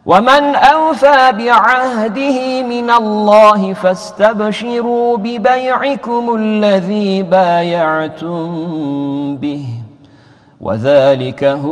ومن أوفى بعهده من الله فاستبشروا ببيعكم الذي بايعتم به وذلك هو